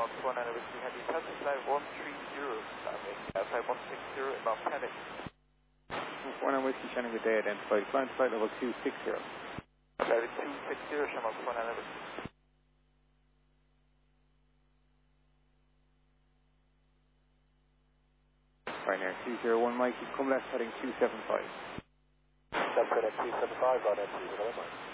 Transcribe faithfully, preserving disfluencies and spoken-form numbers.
one nine Whiskey Heavy, passing flight one three zero, uh, flight one six zero, about ten. one nine Whiskey Shannon, good day, identified, climb to flight level two six zero. Flight two six zero, Shamrock one nine Whiskey. Ryanair two zero one Mike, come left heading two seven five. That's good at two seven five, right at two zero one.